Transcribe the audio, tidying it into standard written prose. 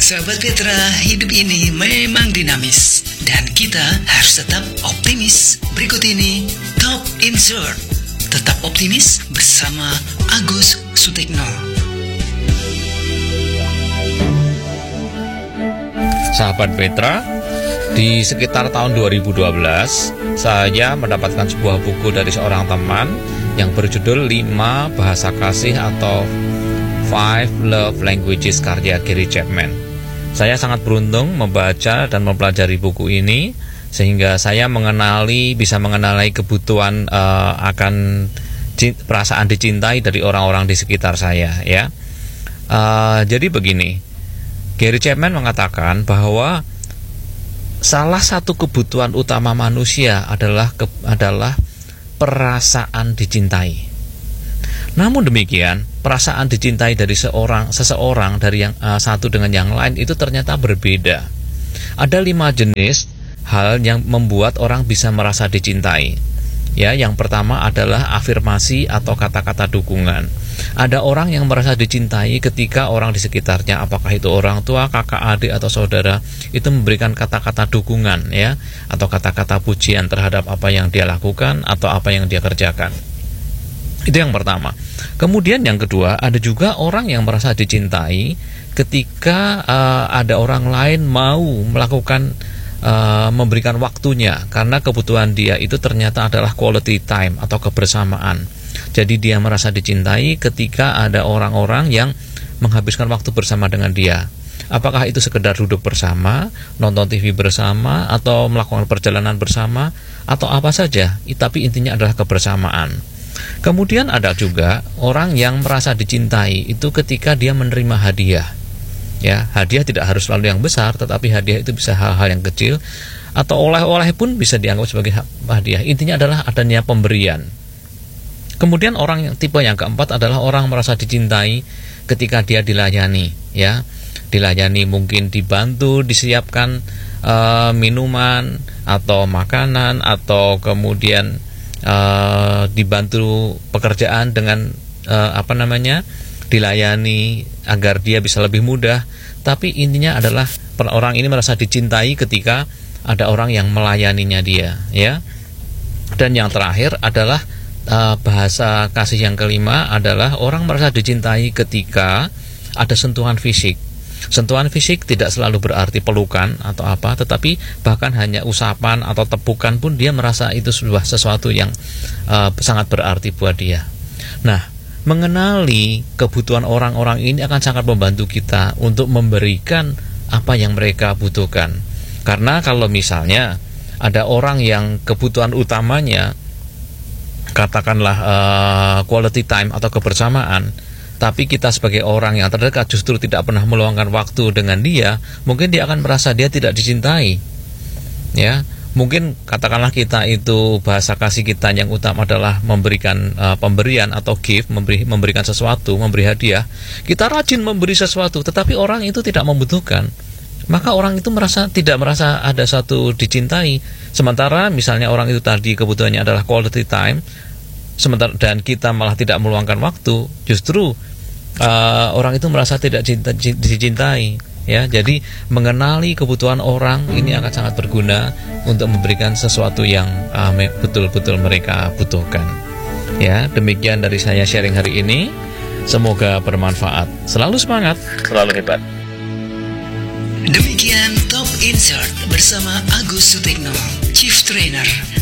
Sahabat Petra, hidup ini memang dinamis dan kita harus tetap optimis. Berikut ini Top Insert. Tetap optimis bersama Agus Sutekno. Sahabat Petra, di sekitar tahun 2012, saya mendapatkan sebuah buku dari seorang teman yang berjudul 5 Bahasa Kasih atau 5 Love Languages karya Gary Chapman. Saya sangat beruntung membaca dan mempelajari buku ini sehingga saya bisa mengenali kebutuhan akan perasaan dicintai dari orang-orang di sekitar saya, ya. Jadi begini, Gary Chapman mengatakan bahwa salah satu kebutuhan utama manusia adalah perasaan dicintai. Namun demikian, perasaan dicintai dari seseorang dari yang satu dengan yang lain itu ternyata berbeda. Ada 5 jenis hal yang membuat orang bisa merasa dicintai. Ya, yang pertama adalah afirmasi atau kata-kata dukungan. Ada orang yang merasa dicintai ketika orang di sekitarnya, apakah itu orang tua, kakak, adik atau saudara, itu memberikan kata-kata dukungan, ya, atau kata-kata pujian terhadap apa yang dia lakukan atau apa yang dia kerjakan. Itu yang pertama. Kemudian yang kedua, ada juga orang yang merasa dicintai ketika ada orang lain mau melakukan memberikan waktunya, karena kebutuhan dia itu ternyata adalah quality time atau kebersamaan. Jadi dia merasa dicintai ketika ada orang-orang yang menghabiskan waktu bersama dengan dia. Apakah itu sekedar duduk bersama, nonton TV bersama, atau melakukan perjalanan bersama, atau apa saja, tapi intinya adalah kebersamaan. Kemudian ada juga orang yang merasa dicintai itu ketika dia menerima hadiah. Ya, hadiah tidak harus selalu yang besar, tetapi hadiah itu bisa hal-hal yang kecil, atau oleh-oleh pun bisa dianggap sebagai hadiah. Intinya adalah adanya pemberian. Kemudian tipe yang keempat adalah orang merasa dicintai ketika dia dilayani, ya. Dilayani, mungkin dibantu, disiapkan minuman atau makanan, atau kemudian dibantu pekerjaan dengan dilayani agar dia bisa lebih mudah. Tapi intinya adalah orang ini merasa dicintai ketika ada orang yang melayaninya dia, ya. Dan yang terakhir adalah bahasa kasih yang kelima adalah orang merasa dicintai ketika ada sentuhan fisik. Sentuhan fisik tidak selalu berarti pelukan atau apa, tetapi bahkan hanya usapan atau tepukan pun dia merasa itu sebuah sesuatu yang sangat berarti buat dia. Nah, mengenali kebutuhan orang-orang ini akan sangat membantu kita untuk memberikan apa yang mereka butuhkan. Karena kalau misalnya ada orang yang kebutuhan utamanya katakanlah quality time atau kebersamaan, tapi kita sebagai orang yang terdekat justru tidak pernah meluangkan waktu dengan dia, mungkin dia akan merasa dia tidak dicintai, ya. Mungkin katakanlah kita itu bahasa kasih kita yang utama adalah memberikan pemberian atau gift, memberikan sesuatu, memberi hadiah. Kita rajin memberi sesuatu, tetapi orang itu tidak membutuhkan, maka orang itu tidak merasa ada satu dicintai. Sementara misalnya orang itu tadi kebutuhannya adalah quality time, dan kita malah tidak meluangkan waktu, justru orang itu merasa tidak dicintai, ya. Jadi mengenali kebutuhan orang ini akan sangat berguna untuk memberikan sesuatu yang betul-betul mereka butuhkan. Ya, demikian dari saya sharing hari ini. Semoga bermanfaat. Selalu semangat, selalu hebat. Demikian Top Insert bersama Agus Sutekno, Chief Trainer